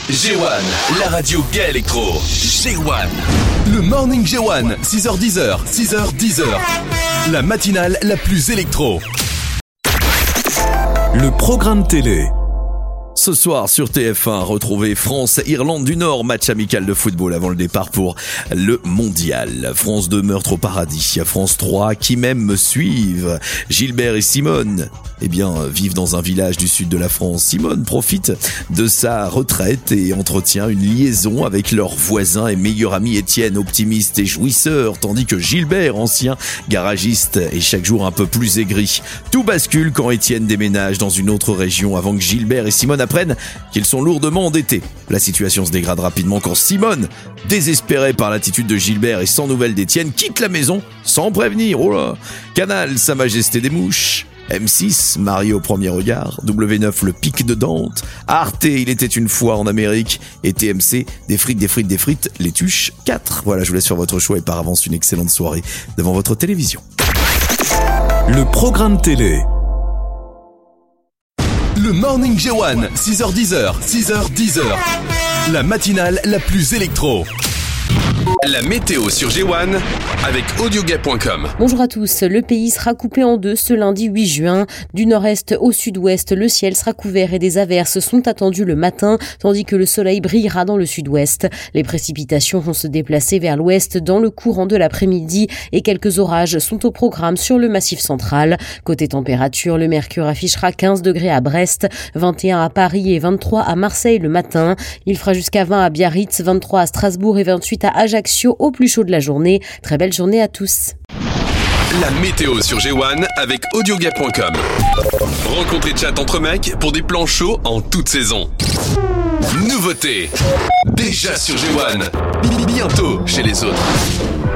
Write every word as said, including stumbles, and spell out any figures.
G un, la radio gay électro. G un. Le Morning G un, six heures dix, six heures dix. La matinale la plus électro. Le programme télé. Ce soir sur T F un, retrouvez France-Irlande du Nord, match amical de football avant le départ pour le mondial. France deux, meurtre au paradis. France trois, qui m'aime me suivent. Gilbert et Simone, eh bien, vivent dans un village du sud de la France. Simone profite de sa retraite et entretient une liaison avec leur voisin et meilleur ami Étienne, optimiste et jouisseur, tandis que Gilbert, ancien garagiste, est chaque jour un peu plus aigri. Tout bascule quand Étienne déménage dans une autre région avant que Gilbert et Simone apprennent qu'ils sont lourdement endettés. La situation se dégrade rapidement quand Simone, désespérée par l'attitude de Gilbert et sans nouvelles d'Étienne, quitte la maison sans prévenir. Oh là. Canal, Sa Majesté des Mouches. M six, Marié au premier regard. W neuf, Le Pic de Dante. Arte, Il était une fois en Amérique. Et T M C, Des frites, des frites, des frites, Les Tuches quatre. Voilà, je vous laisse faire votre choix et par avance une excellente soirée devant votre télévision. Le programme télé. Le Morning G un, six heures dix, six heures dix. La matinale la plus électro. La météo sur G un avec audiogay point com. Bonjour à tous. Le pays sera coupé en deux ce lundi huit juin. Du nord-est au sud-ouest, le ciel sera couvert et des averses sont attendues le matin, tandis que le soleil brillera dans le sud-ouest. Les précipitations vont se déplacer vers l'ouest dans le courant de l'après-midi et quelques orages sont au programme sur le massif central. Côté température, le mercure affichera quinze degrés à Brest, vingt et un à Paris et vingt-trois à Marseille le matin. Il fera jusqu'à vingt à Biarritz, vingt-trois à Strasbourg et vingt-huit à Ajaccio au plus chaud de la journée. Très belle journée à tous. La météo sur G un avec audiogay point com. Rencontre et chat entre mecs pour des plans chauds en toute saison. Nouveauté. Déjà sur G un. Bientôt chez les autres.